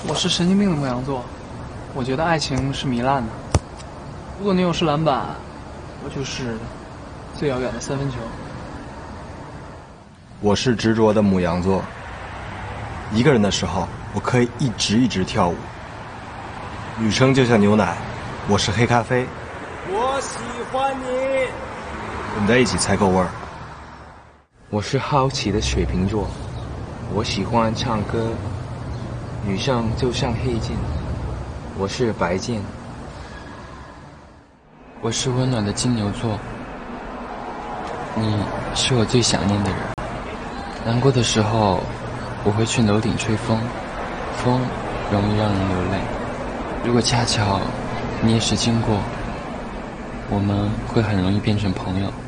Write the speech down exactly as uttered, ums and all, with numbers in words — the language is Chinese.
我是神经病的牧羊座，我觉得爱情是糜烂的。如果女友是篮板，我就是最遥远的三分球。 我是执着的母羊座，一个人的时候，我可以一直一直跳舞。女生就像牛奶，我是黑咖啡。 我喜欢你， 我们在一起才够味儿。 我是好奇的水瓶座，我喜欢唱歌。女生就像黑键，我是白键。 我是温暖的金牛座，你是我最想念的人。难过的时候，我会去楼顶吹风，风容易让人流泪。如果恰巧你也是经过，我们会很容易变成朋友。